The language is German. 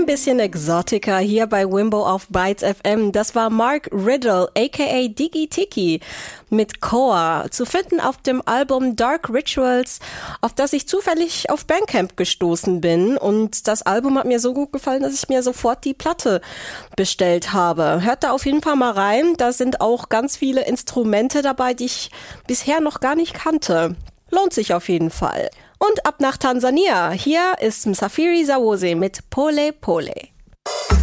Ein bisschen Exotica hier bei Wimbo auf Bytes FM. Das war Mark Riddle, aka Diggy Tiki, mit Koa, zu finden auf dem Album Dark Rituals, auf das ich zufällig auf Bandcamp gestoßen bin. Und das Album hat mir so gut gefallen, dass ich mir sofort die Platte bestellt habe. Hört da auf jeden Fall mal rein. Da sind auch ganz viele Instrumente dabei, die ich bisher noch gar nicht kannte. Lohnt sich auf jeden Fall. Und ab nach Tansania. Hier ist Msafiri Zawose mit Pole Pole.